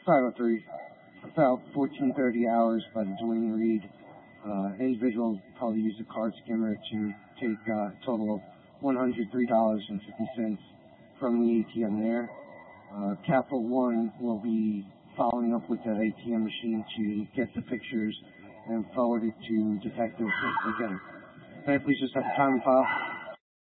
about 1430 hours by the Dwayne Reed. Individual probably use a card skimmer to take a total of $103.50 from the ATM there. Capital One will be following up with that ATM machine to get the pictures and forward it to detectives if they get it. Can I please just have the time and file?